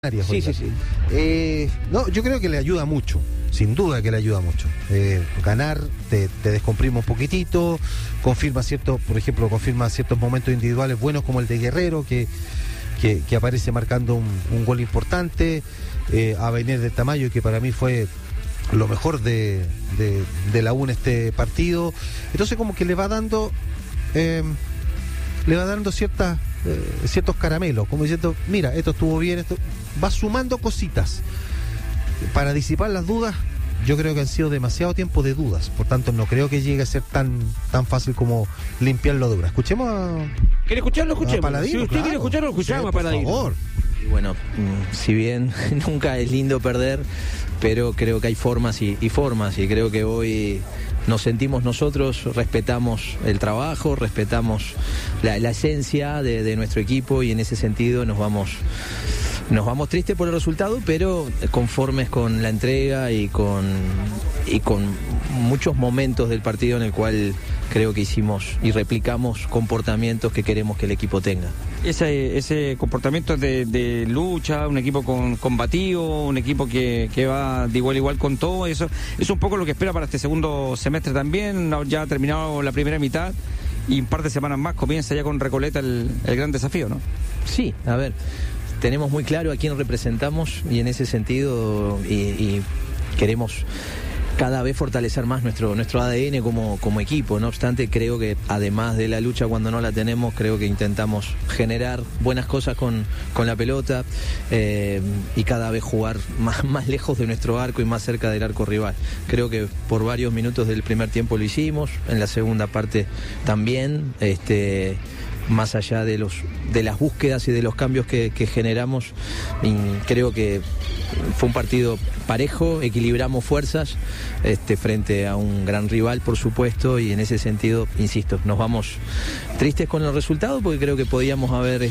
Sí. No, yo creo que le ayuda mucho, sin duda que le ayuda mucho. Ganar te descomprime un poquitito, confirma ciertos momentos individuales buenos como el de Guerrero, que aparece marcando un gol importante, a Beiner del Tamayo, que para mí fue lo mejor de la U en este partido. Entonces como que le va dando ciertos caramelos, como diciendo, mira, esto estuvo bien, esto va sumando cositas para disipar las dudas. Yo creo que han sido demasiado tiempo de dudas, por tanto no creo que llegue a ser tan fácil como limpiar lo duro. Escuchemos a... ¿Quiere escucharlo? Escuchemos. Paladino, Si usted claro. quiere escucharlo, escuchamos a Por Paladino. favor. Y bueno, si bien nunca es lindo perder, pero creo que hay formas y formas, y creo que hoy nos sentimos nosotros, respetamos el trabajo, respetamos la esencia de nuestro equipo, y en ese sentido nos vamos tristes por el resultado, pero conformes con la entrega y con muchos momentos del partido en el cual creo que hicimos y replicamos comportamientos que queremos que el equipo tenga. Ese comportamiento de lucha, un equipo combativo, un equipo que va de igual a igual con todo, eso es un poco lo que espera para este segundo semestre también. Ya ha terminado la primera mitad y un par de semanas más comienza ya con Recoleta el gran desafío, ¿no? Sí, a ver, tenemos muy claro a quién representamos, y en ese sentido y queremos cada vez fortalecer más nuestro ADN como equipo. No obstante, creo que además de la lucha cuando no la tenemos, creo que intentamos generar buenas cosas con la pelota, y cada vez jugar más lejos de nuestro arco y más cerca del arco rival. Creo que por varios minutos del primer tiempo lo hicimos, en la segunda parte también, más allá de las búsquedas y de los cambios que generamos, y creo que fue un partido parejo, equilibramos fuerzas frente a un gran rival, por supuesto, y en ese sentido, insisto, nos vamos tristes con el resultado, porque creo que podíamos haber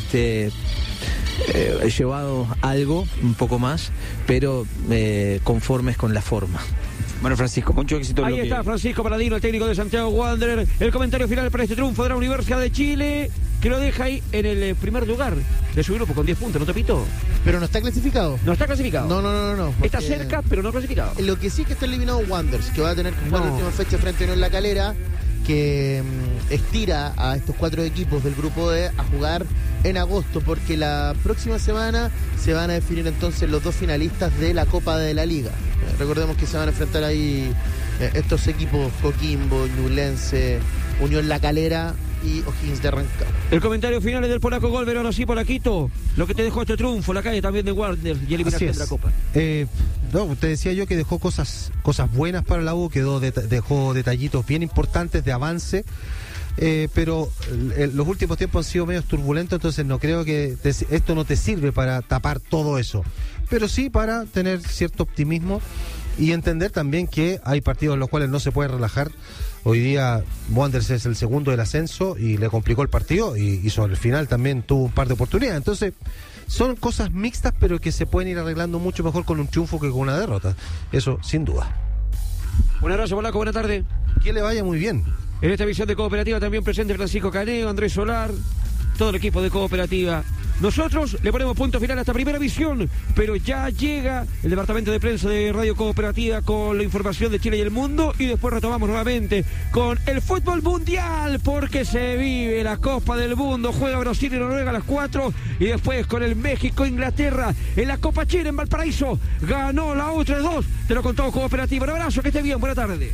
llevado algo, un poco más, pero conformes con la forma. Bueno, Francisco, mucho éxito. Ahí está Francisco Paladino, el técnico de Santiago Wanderers. El comentario final para este triunfo de la Universidad de Chile, que lo deja ahí en el primer lugar de su grupo con 10 puntos, ¿no, Tepito? Pero no está clasificado. No está clasificado. No. Está cerca, pero no clasificado. Lo que sí que está eliminado Wanderers, que va a tener que jugar la última fecha frente a Unión La Calera, que estira a estos 4 equipos del grupo D a jugar en agosto, porque la próxima semana se van a definir entonces los 2 finalistas de la Copa de la Liga. Recordemos que se van a enfrentar ahí estos equipos: Coquimbo, Ñublense, Unión La Calera y O'Higgins de Rancagua. El comentario final es del polaco Golver. Ahora sí, Polaquito, lo que te dejó este triunfo, la calle también de Wanderers y eliminación de la Copa. Te decía yo que dejó cosas buenas para la U, dejó detallitos bien importantes de avance, pero los últimos tiempos han sido medio turbulentos, entonces no creo que esto no te sirve para tapar todo eso, pero sí para tener cierto optimismo y entender también que hay partidos en los cuales no se puede relajar. Hoy día Wanderers es el segundo del ascenso y le complicó el partido, y sobre el final también tuvo un par de oportunidades. Entonces son cosas mixtas, pero que se pueden ir arreglando mucho mejor con un triunfo que con una derrota, eso sin duda. Un abrazo, polaco, buena tarde. Que le vaya muy bien. En esta visión de Cooperativa también presente Francisco Caneo, Andrés Solar, todo el equipo de Cooperativa. Nosotros le ponemos punto final a esta primera visión, pero ya llega el departamento de prensa de Radio Cooperativa con la información de Chile y el mundo, y después retomamos nuevamente con el fútbol mundial, porque se vive la Copa del Mundo. Juega Brasil y Noruega a las 4, y después con el México-Inglaterra en la Copa Chile en Valparaíso. Ganó la U 3-2. Te lo contó Cooperativa. Un abrazo, que esté bien, buena tarde.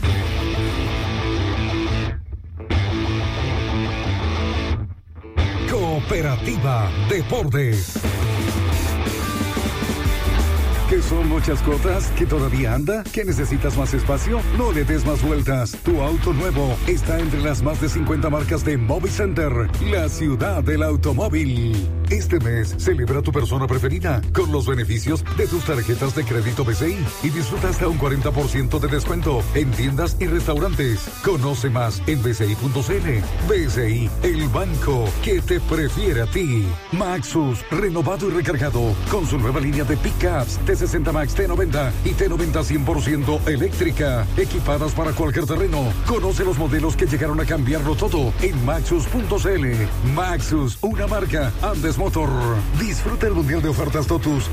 Cooperativa Deportes. ¿Qué son muchas cuotas? ¿Que todavía anda? ¿Que necesitas más espacio? No le des más vueltas. Tu auto nuevo está entre las más de 50 marcas de Movicenter, la ciudad del automóvil. Este mes celebra tu persona preferida con los beneficios de tus tarjetas de crédito BCI y disfruta hasta un 40% de descuento en tiendas y restaurantes. Conoce más en bci.cl. BCI, el banco que te prefiere a ti. Maxus, renovado y recargado con su nueva línea de pickups T60 Max, T90 y T90 100% eléctrica, equipadas para cualquier terreno. Conoce los modelos que llegaron a cambiarlo todo en Maxus.cl. Maxus, una marca Andes Motor. Disfruta el mundial de ofertas Totus